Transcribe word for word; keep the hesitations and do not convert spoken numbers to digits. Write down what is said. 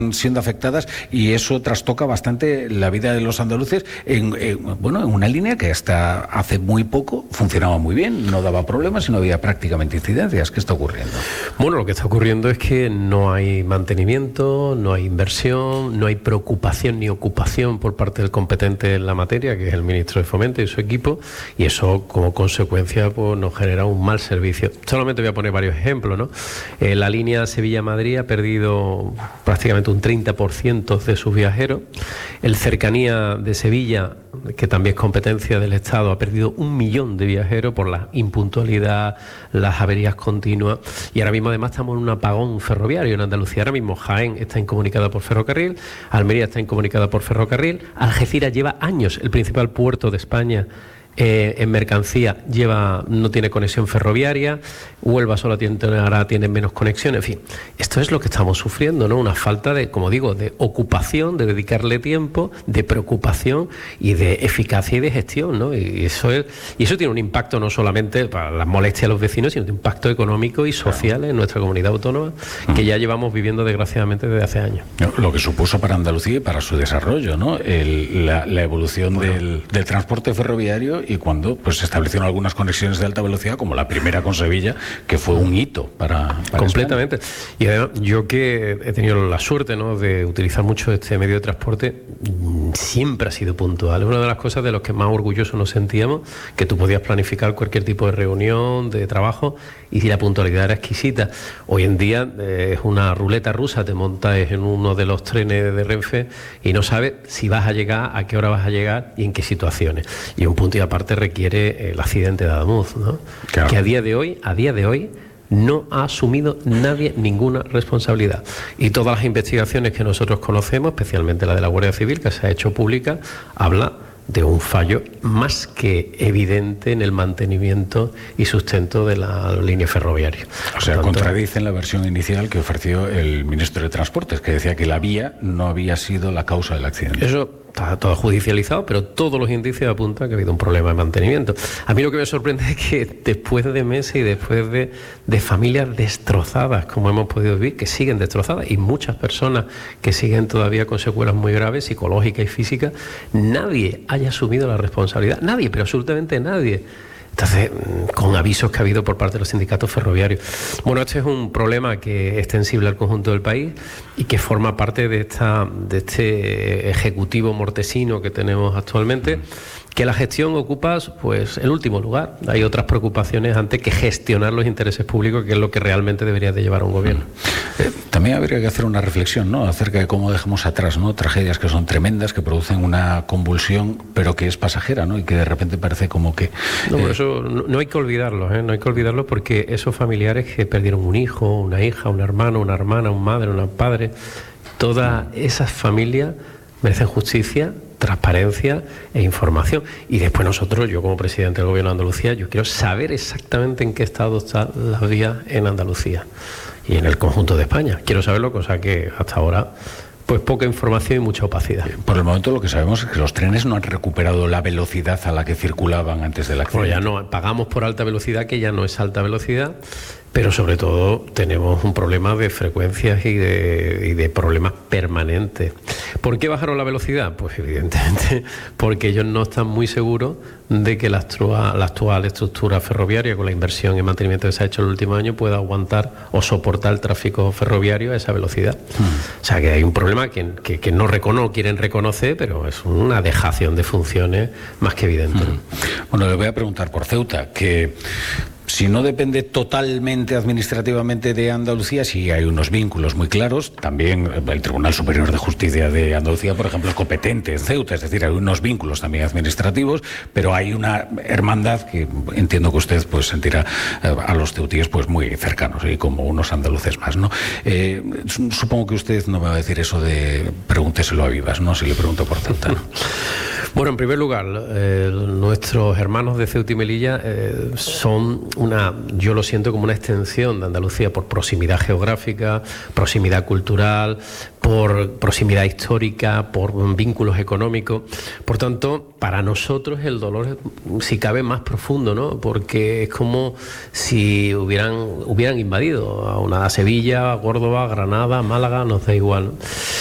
siendo afectadas, y eso trastoca bastante la vida de los andaluces en, en, bueno, en una línea que hasta hace muy poco funcionaba muy bien, no daba problemas y no había prácticamente incidencias. ¿Qué está ocurriendo? Bueno, lo que está ocurriendo es que no hay mantenimiento, no hay inversión, no hay preocupación ni ocupación por parte del competente en la materia, que es el ministro de Fomento y su equipo, y eso como consecuencia pues nos genera un mal servicio. Solamente voy a poner varios ejemplos, ¿no? Eh, la línea Sevilla-Madrid ha perdido prácticamente un treinta por ciento de sus viajeros. El Cercanía de Sevilla, que también es competencia del Estado, ha perdido un millón de viajeros por la impuntualidad, las averías continuas, y ahora mismo además estamos en un apagón ferroviario en Andalucía. Ahora mismo Jaén está incomunicada por ferrocarril, Almería está incomunicada por ferrocarril, Algeciras lleva años, el principal puerto de España, Eh, en mercancía lleva no tiene conexión ferroviaria, Huelva solo tiene, ahora tiene menos conexión, en fin, esto es lo que estamos sufriendo, ¿no? Una falta de, como digo, de ocupación, de dedicarle tiempo, de preocupación y de eficacia y de gestión, ¿no? Y eso es, y eso tiene un impacto no solamente para las molestias de los vecinos, sino un impacto económico y social en nuestra comunidad autónoma, que ya llevamos viviendo desgraciadamente desde hace años. Lo que supuso para Andalucía y para su desarrollo, ¿no? El, la, la evolución bueno. del, del transporte ferroviario, y cuando pues se establecieron algunas conexiones de alta velocidad, como la primera con Sevilla, que fue un hito para, para completamente España. Y además, yo que he tenido la suerte, ¿no?, de utilizar mucho este medio de transporte, siempre ha sido puntual. Es una de las cosas de las que más orgullosos nos sentíamos, que tú podías planificar cualquier tipo de reunión, de trabajo, y la puntualidad era exquisita. Hoy en día eh, es una ruleta rusa, te montas en uno de los trenes de Renfe y no sabes si vas a llegar, a qué hora vas a llegar y en qué situaciones. Y un punto y aparte requiere el accidente de Adamuz, ¿no? Claro. Que a día de hoy, a día de hoy, no ha asumido nadie ninguna responsabilidad. Y todas las investigaciones que nosotros conocemos, especialmente la de la Guardia Civil, que se ha hecho pública, habla de un fallo más que evidente en el mantenimiento y sustento de la línea ferroviaria. O sea, tanto, contradicen la versión inicial que ofreció el ministro de Transportes, que decía que la vía no había sido la causa del accidente. Eso está todo judicializado, pero todos los indicios apuntan que ha habido un problema de mantenimiento. A mí lo que me sorprende es que después de meses y después de, de familias destrozadas, como hemos podido vivir, que siguen destrozadas, y muchas personas que siguen todavía con secuelas muy graves, psicológicas y físicas, nadie haya asumido la responsabilidad. Nadie, pero absolutamente nadie. Entonces, con avisos que ha habido por parte de los sindicatos ferroviarios. Bueno, este es un problema que es extensible al conjunto del país y que forma parte de, esta, de este ejecutivo mortesino que tenemos actualmente, que la gestión ocupa pues el último lugar. Hay otras preocupaciones antes que gestionar los intereses públicos, que es lo que realmente debería de llevar a un gobierno. Eh, también habría que hacer una reflexión, ¿no?, acerca de cómo dejamos atrás, ¿no?, tragedias que son tremendas, que producen una convulsión, pero que es pasajera, ¿no?, y que de repente parece como que... Eh... No, por eso no, no hay que olvidarlo, ¿eh? No hay que olvidarlo, porque esos familiares que perdieron un hijo, una hija, un hermano, una hermana, un madre, un padre, todas esas familias merecen justicia, transparencia e información. Y después nosotros, yo como presidente del Gobierno de Andalucía, yo quiero saber exactamente en qué estado está la vía en Andalucía y en el conjunto de España. Quiero saberlo, cosa que hasta ahora pues poca información y mucha opacidad. Por el momento lo que sabemos es que los trenes no han recuperado la velocidad a la que circulaban antes del accidente. Bueno, ya no, pagamos por alta velocidad, que ya no es alta velocidad, pero sobre todo tenemos un problema de frecuencias y de, y de problemas permanentes. ¿Por qué bajaron la velocidad? Pues evidentemente porque ellos no están muy seguros de que la actual, la actual estructura ferroviaria, con la inversión y mantenimiento que se ha hecho en el último año, pueda aguantar o soportar el tráfico ferroviario a esa velocidad. Mm. O sea que hay un problema que, que, que no recono, quieren reconocer, pero es una dejación de funciones más que evidente. Mm. Bueno, le voy a preguntar por Ceuta, que si no depende totalmente administrativamente de Andalucía, sí hay unos vínculos muy claros. También el Tribunal Superior de Justicia de Andalucía, por ejemplo, es competente en Ceuta, es decir, hay unos vínculos también administrativos, pero hay una hermandad que entiendo que usted pues sentirá a los ceutíes pues muy cercanos, y como unos andaluces más, ¿no? Eh, supongo que usted no me va a decir eso de pregúnteselo a Vivas, ¿no?, si le pregunto por Ceuta. Bueno, en primer lugar, eh, nuestros hermanos de Ceuta y Melilla eh, son una, yo lo siento como una extensión de Andalucía por proximidad geográfica, proximidad cultural, por proximidad histórica, por vínculos económicos. Por tanto, para nosotros el dolor, si cabe, más profundo, ¿no? Porque es como si hubieran, hubieran invadido a una Sevilla, a Córdoba, a Granada, a Málaga, nos da igual, ¿no?